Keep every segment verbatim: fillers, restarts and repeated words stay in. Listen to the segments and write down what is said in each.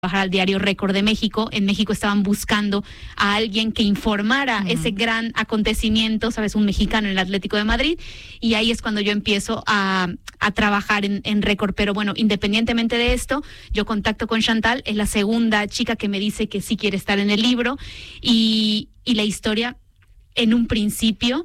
trabajar al diario Récord de México. En México estaban buscando a alguien que informara uh-huh. ese gran acontecimiento, ¿sabes? Un mexicano en el Atlético de Madrid, y ahí es cuando yo empiezo a, a trabajar en, en Récord. Pero bueno, independientemente de esto, yo contacto con Chantal, es la segunda chica que me dice que sí quiere estar en el libro, y, y la historia, en un principio,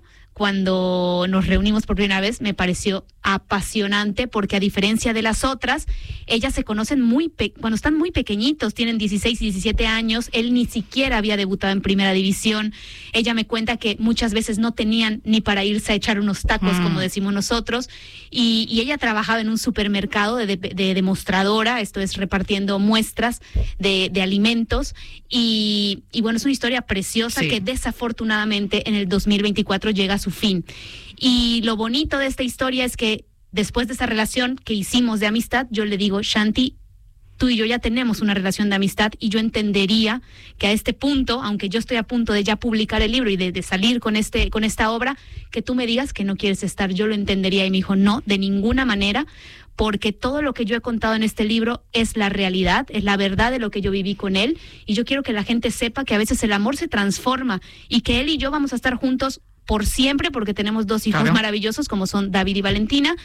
cuando nos reunimos por primera vez, me pareció apasionante, porque a diferencia de las otras, ellas se conocen muy pe- cuando están muy pequeñitos, tienen dieciséis y diecisiete años, él ni siquiera había debutado en primera división. Ella me cuenta que muchas veces no tenían ni para irse a echar unos tacos, mm. como decimos nosotros, y, y ella trabajaba en un supermercado de, de, de demostradora, esto es repartiendo muestras de, de alimentos, y, y bueno, es una historia preciosa sí. que desafortunadamente en el dos mil veinticuatro llega a su fin. Y lo bonito de esta historia es que después de esa relación que hicimos de amistad, yo le digo, Shanti, tú y yo ya tenemos una relación de amistad, y yo entendería que a este punto, aunque yo estoy a punto de ya publicar el libro y de, de salir con este con esta obra, que tú me digas que no quieres estar, yo lo entendería. Y me dijo, no, de ninguna manera, porque todo lo que yo he contado en este libro es la realidad, es la verdad de lo que yo viví con él, y yo quiero que la gente sepa que a veces el amor se transforma, y que él y yo vamos a estar juntos por siempre, porque tenemos dos hijos claro. maravillosos como son David y Valentina,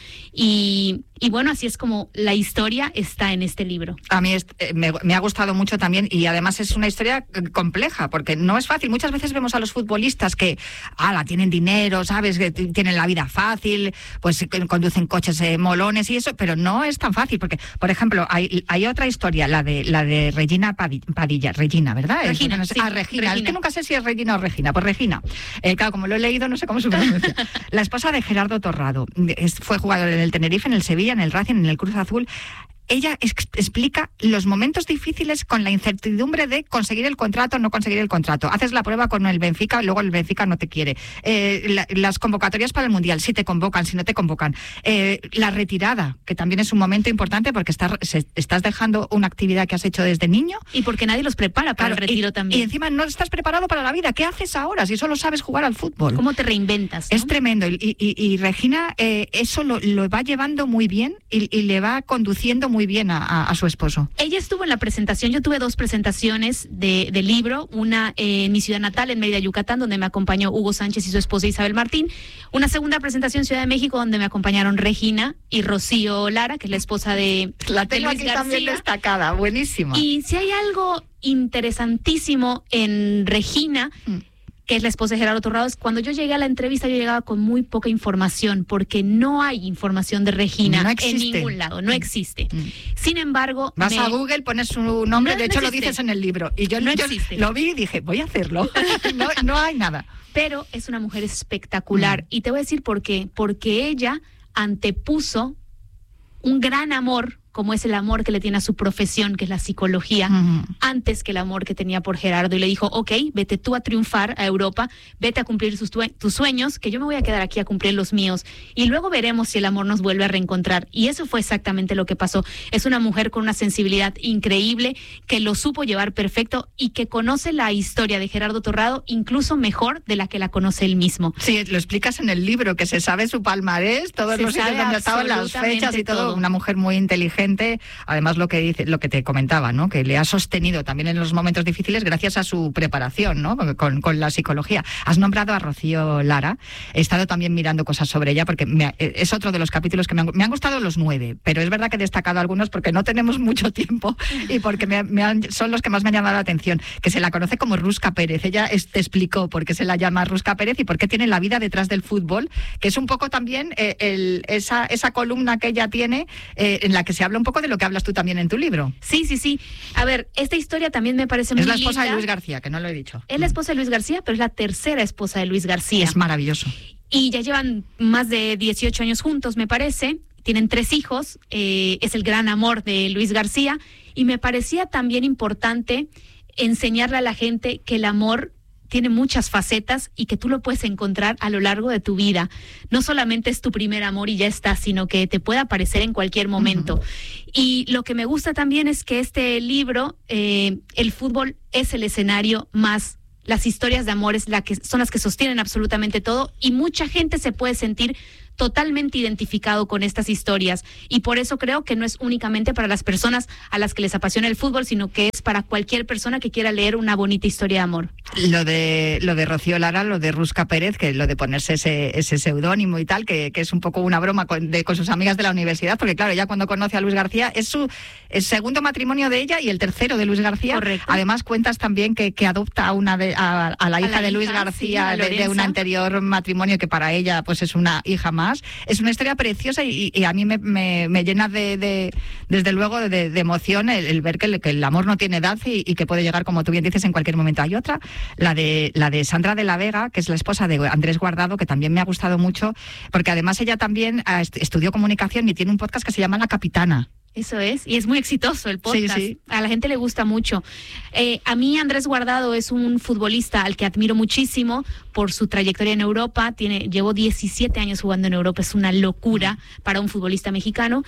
y, y bueno, así es como la historia está en este libro. A mí es, me, me ha gustado mucho también, y además es una historia compleja, porque no es fácil. Muchas veces vemos a los futbolistas que ala, tienen dinero, ¿sabes? Que tienen la vida fácil, pues conducen coches eh, molones y eso, pero no es tan fácil, porque, por ejemplo, hay, hay otra historia, la de la de Regina Padilla, Regina, ¿verdad? Regina, no sé, sí, ah, Regina. Regina. Es que nunca sé si es Regina o Regina. Pues Regina. Eh, claro, como lo he leído, no sé cómo se pronuncia. La esposa de Gerardo Torrado. Es, fue jugador en el Tenerife, en el Sevilla, en el Racing, en el Cruz Azul. Ella ex- explica los momentos difíciles con la incertidumbre de conseguir el contrato o no conseguir el contrato. Haces la prueba con el Benfica, luego el Benfica no te quiere. Eh, la, las convocatorias para el Mundial, si te convocan, si no te convocan. Eh, la retirada, que también es un momento importante, porque estás, se, estás dejando una actividad que has hecho desde niño. Y porque nadie los prepara para claro, el retiro y, también. Y encima no estás preparado para la vida. ¿Qué haces ahora si solo sabes jugar al fútbol? ¿Cómo te reinventas? ¿No? Es tremendo. Y, y, y Regina eh, eso lo, lo va llevando muy bien, y, y le va conduciendo muy bien a, a, a su esposo. Ella estuvo en la presentación, yo tuve dos presentaciones de, de libro, una eh, en mi ciudad natal, en Mérida, Yucatán, donde me acompañó Hugo Sánchez y su esposa Isabel Martín, una segunda presentación en Ciudad de México, donde me acompañaron Regina y Rocío Lara, que es la esposa de, la tengo de Luis aquí García. También destacada, buenísima. Y si hay algo interesantísimo en Regina, mm. que es la esposa de Gerardo Torrado, cuando yo llegué a la entrevista yo llegaba con muy poca información, porque no hay información de Regina no en ningún lado, no existe. Mm. Sin embargo... Vas me... a Google, pones su nombre, no, de hecho no lo dices en el libro, y yo, no yo lo vi y dije, voy a hacerlo. no, no hay nada. Pero es una mujer espectacular, mm. y te voy a decir por qué, porque ella antepuso un gran amor, como es el amor que le tiene a su profesión, que es la psicología, uh-huh. antes que el amor que tenía por Gerardo, y le dijo, ok, vete tú a triunfar a Europa, vete a cumplir sus tu- tus sueños, que yo me voy a quedar aquí a cumplir los míos, y luego veremos si el amor nos vuelve a reencontrar. Y eso fue exactamente lo que pasó. Es una mujer con una sensibilidad increíble, que lo supo llevar perfecto, y que conoce la historia de Gerardo Torrado incluso mejor de la que la conoce él mismo. Sí, lo explicas en el libro, que se sabe su palmarés, todos se los sitios donde estaban, las fechas y todo. todo. Una mujer muy inteligente. Además, lo que dice, lo que te comentaba, ¿no? Que le ha sostenido también en los momentos difíciles gracias a su preparación, ¿no? Con, con la psicología. Has nombrado a Rocío Lara. He estado también mirando cosas sobre ella, porque me ha, es otro de los capítulos que me han, me han gustado los nueve, pero es verdad que he destacado algunos porque no tenemos mucho tiempo y porque me, me han, son los que más me han llamado la atención. Que se la conoce como Rusca Pérez. Ella es, te explicó por qué se la llama Rusca Pérez y por qué tiene la vida detrás del fútbol, que es un poco también eh, el, esa, esa columna que ella tiene eh, en la que se habla un poco de lo que hablas tú también en tu libro. Sí, sí, sí. A ver, esta historia también me parece muy linda. Es la esposa linda. de Luis García, que no lo he dicho. Es la esposa de Luis García, pero es la tercera esposa de Luis García. Es maravilloso. Y ya llevan más de dieciocho años juntos, me parece. Tienen tres hijos. Eh, es el gran amor de Luis García. Y me parecía también importante enseñarle a la gente que el amor tiene muchas facetas y que tú lo puedes encontrar a lo largo de tu vida. No solamente es tu primer amor y ya está, sino que te puede aparecer en cualquier momento. Uh-huh. Y lo que me gusta también es que este libro, eh, el fútbol es el escenario más, las historias de amor es la que, son las que sostienen absolutamente todo, y mucha gente se puede sentir totalmente identificado con estas historias. Y por eso creo que no es únicamente para las personas a las que les apasiona el fútbol, sino que es para cualquier persona que quiera leer una bonita historia de amor. Lo de lo de Rocío Lara, lo de Rusca Pérez, que lo de ponerse ese, ese seudónimo y tal, que, que es un poco una broma con, de, con sus amigas de la universidad, porque claro, ella cuando conoce a Luis García, es su el segundo matrimonio de ella y el tercero de Luis García. Correcto. Además cuentas también que, que adopta a una de, a, a la hija a la de Luis hija, García, sí, de, de un anterior matrimonio, que para ella pues es una hija más. Es una historia preciosa y, y a mí me, me, me llena de, de desde luego de, de emoción el, el ver que el, que el amor no tiene edad y, y que puede llegar, como tú bien dices, en cualquier momento. Hay otra, la de la de Sandra de la Vega, que es la esposa de Andrés Guardado, que también me ha gustado mucho, porque además ella también estudió comunicación y tiene un podcast que se llama La Capitana. Eso es, y es muy exitoso el podcast. Sí, sí. A la gente le gusta mucho. Eh, a mí Andrés Guardado es un futbolista al que admiro muchísimo por su trayectoria en Europa. Tiene, llevó diecisiete años jugando en Europa, es una locura para un futbolista mexicano.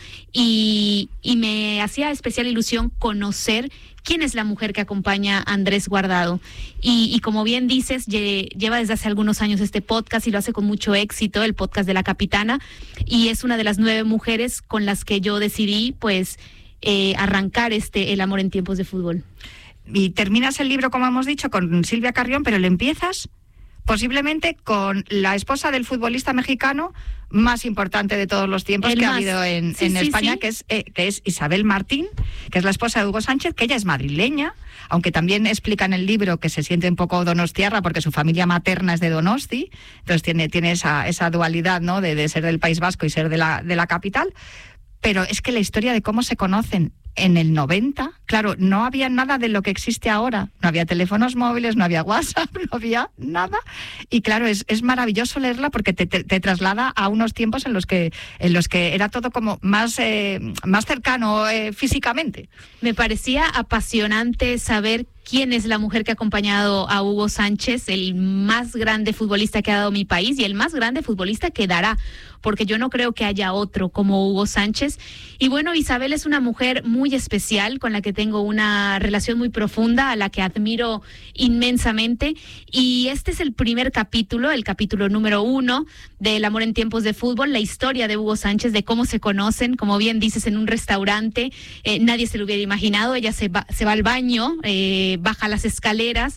Y, y me hacía especial ilusión conocer quién es la mujer que acompaña a Andrés Guardado. Y, y como bien dices, lle, lleva desde hace algunos años este podcast y lo hace con mucho éxito, el podcast de La Capitana. Y es una de las nueve mujeres con las que yo decidí, pues, eh, arrancar este El amor en tiempos de fútbol. Y terminas el libro, como hemos dicho, con Silvia Carrión, pero le empiezas posiblemente con la esposa del futbolista mexicano más importante de todos los tiempos el que más. ha habido en, sí, en sí, España, sí. Que, es, eh, que es Isabel Martín, que es la esposa de Hugo Sánchez, que ella es madrileña, aunque también explica en el libro que se siente un poco donostiarra porque su familia materna es de Donosti, entonces tiene, tiene esa, esa dualidad, ¿no?, de, de ser del País Vasco y ser de la, de la capital. Pero es que la historia de cómo se conocen en el noventa, claro, no había nada de lo que existe ahora. No había teléfonos móviles, no había WhatsApp, no había nada. Y claro, es, es maravilloso leerla porque te, te, te traslada a unos tiempos en los que en los que era todo como más, eh, más cercano eh, físicamente. Me parecía apasionante saber quién es la mujer que ha acompañado a Hugo Sánchez, el más grande futbolista que ha dado mi país y el más grande futbolista que dará, porque yo no creo que haya otro como Hugo Sánchez. Y bueno, Isabel es una mujer muy especial, con la que tengo una relación muy profunda, a la que admiro inmensamente. Y este es el primer capítulo, el capítulo número uno del Amor en tiempos de fútbol, la historia de Hugo Sánchez, de cómo se conocen, como bien dices, en un restaurante. Eh, nadie se lo hubiera imaginado. Ella se va, se va al baño, eh, baja las escaleras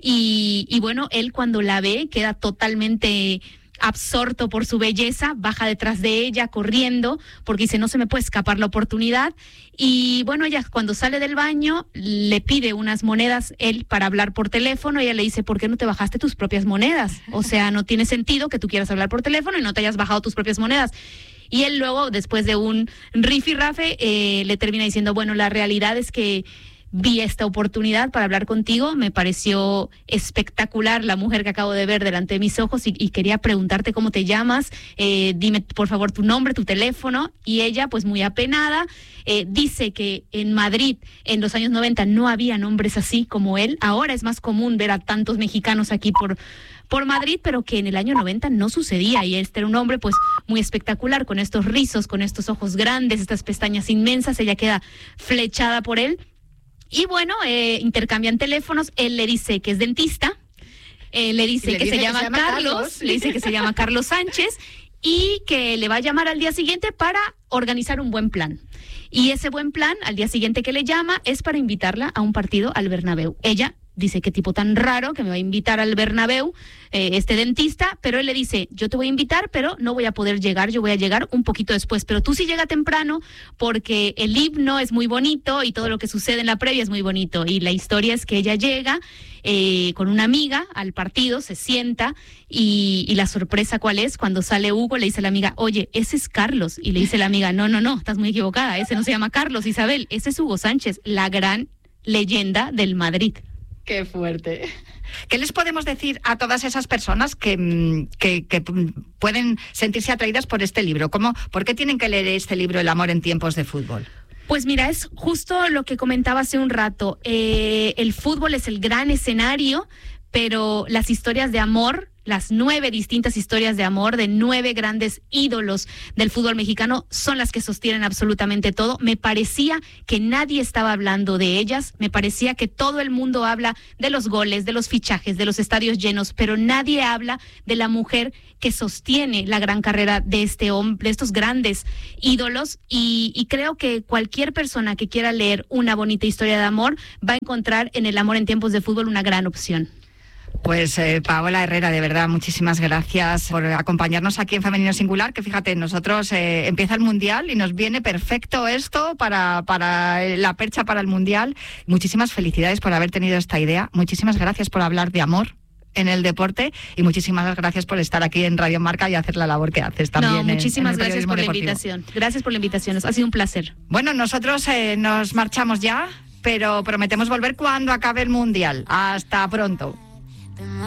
y, y bueno, él cuando la ve queda totalmente absorto por su belleza, baja detrás de ella corriendo porque dice no se me puede escapar la oportunidad. Y bueno, ella cuando sale del baño le pide unas monedas él para hablar por teléfono y ella le dice, ¿por qué no te bajaste tus propias monedas? O sea, no tiene sentido que tú quieras hablar por teléfono y no te hayas bajado tus propias monedas. Y él luego, después de un rifirrafe, eh, le termina diciendo, bueno, la realidad es que vi esta oportunidad para hablar contigo, me pareció espectacular la mujer que acabo de ver delante de mis ojos y, y quería preguntarte cómo te llamas, eh, dime por favor tu nombre, tu teléfono. Y ella, pues muy apenada, eh, dice que en Madrid en los años noventa no había nombres así como él. Ahora es más común ver a tantos mexicanos aquí por por Madrid, pero que en el año noventa no sucedía, y este era un hombre pues muy espectacular, con estos rizos, con estos ojos grandes, estas pestañas inmensas. Ella queda flechada por él. Y bueno, eh, intercambian teléfonos, él le dice que es dentista, eh, le dice, le que, dice se, que llama se llama Carlos, Carlos, le dice que se llama Carlos Sánchez y que le va a llamar al día siguiente para organizar un buen plan. Y ese buen plan, al día siguiente que le llama, es para invitarla a un partido al Bernabéu. Ella dice, qué tipo tan raro que me va a invitar al Bernabéu, eh, este dentista, pero él le dice, yo te voy a invitar, pero no voy a poder llegar, yo voy a llegar un poquito después, pero tú sí llega temprano porque el himno es muy bonito y todo lo que sucede en la previa es muy bonito. Y la historia es que ella llega eh, con una amiga al partido, se sienta y, y la sorpresa cuál es, cuando sale Hugo le dice a la amiga, oye, ese es Carlos, y le dice la amiga, no, no, no, estás muy equivocada, ese no se llama Carlos, Isabel, ese es Hugo Sánchez, la gran leyenda del Madrid. Qué fuerte. ¿Qué les podemos decir a todas esas personas que, que, que pueden sentirse atraídas por este libro? ¿Cómo, ¿Por qué tienen que leer este libro, El amor en tiempos de fútbol? Pues mira, es justo lo que comentaba hace un rato. Eh, el fútbol es el gran escenario, pero las historias de amor, las nueve distintas historias de amor de nueve grandes ídolos del fútbol mexicano son las que sostienen absolutamente todo. Me parecía que nadie estaba hablando de ellas, me parecía que todo el mundo habla de los goles, de los fichajes, de los estadios llenos, pero nadie habla de la mujer que sostiene la gran carrera de este hombre, de estos grandes ídolos, y, y creo que cualquier persona que quiera leer una bonita historia de amor va a encontrar en El amor en tiempos de fútbol una gran opción. Pues eh, Paola Herrera, de verdad, muchísimas gracias por acompañarnos aquí en Femenino Singular, que fíjate, nosotros eh, empieza el Mundial y nos viene perfecto esto para, para la percha para el Mundial. Muchísimas felicidades por haber tenido esta idea, muchísimas gracias por hablar de amor en el deporte y muchísimas gracias por estar aquí en Radio Marca y hacer la labor que haces también. No, muchísimas en, en gracias por deportivo. la invitación. Gracias por la invitación, ha sido un placer. Bueno, nosotros eh, nos marchamos ya, pero prometemos volver cuando acabe el Mundial. Hasta pronto.